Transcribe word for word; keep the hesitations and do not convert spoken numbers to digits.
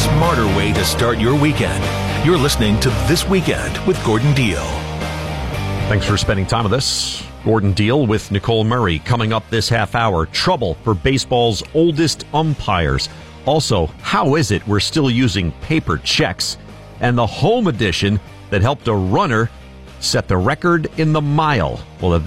smarter way to start your weekend. You're listening to This Weekend with Gordon Deal. Thanks for spending time with us. Gordon Deal with Nicole Murray. Coming up this half hour, trouble for baseball's oldest umpires. Also, how is it we're still using paper checks? And the home edition that helped a runner set the record in the mile. Well,